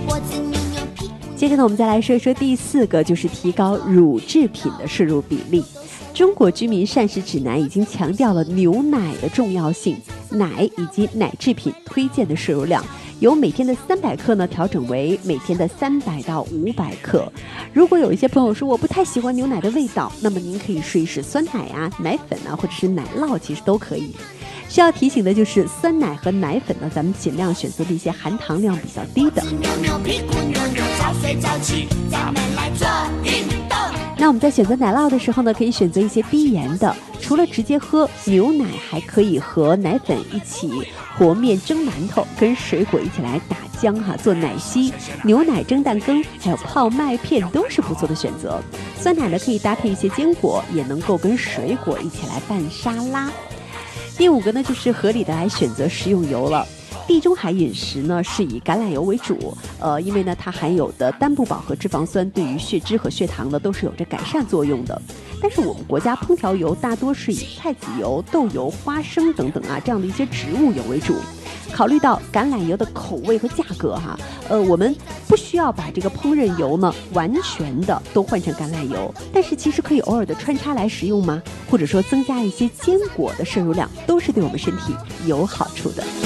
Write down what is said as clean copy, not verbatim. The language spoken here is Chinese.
接着呢，我们再来说一说第4个，就是提高乳制品的摄入比例。中国居民膳食指南已经强调了牛奶的重要性，奶以及奶制品推荐的摄入量由每天的300克呢调整为每天的300到500克。如果有一些朋友说我不太喜欢牛奶的味道，那么您可以试一试酸奶啊、奶粉啊，或者是奶酪，其实都可以。需要提醒的就是酸奶和奶粉呢，咱们尽量选择的一些含糖量比较低的。那我们在选择奶酪的时候呢，可以选择一些低盐的，除了直接喝牛奶，还可以和奶粉一起和面蒸馒头，跟水果一起来打浆做奶昔，牛奶蒸蛋羹，还有泡麦片都是不错的选择。酸奶呢可以搭配一些坚果，也能够跟水果一起来拌沙拉。第5个呢，就是合理的来选择食用油了。地中海饮食呢是以橄榄油为主，因为呢它含有的单不饱和脂肪酸对于血脂和血糖呢都是有着改善作用的。但是我们国家烹调油大多是以菜籽油、豆油、花生等等这样的一些植物油为主。考虑到橄榄油的口味和价格我们不需要把这个烹饪油呢完全的都换成橄榄油，但是其实可以偶尔的穿插来食用吗？或者说增加一些坚果的摄入量，都是对我们身体有好处的。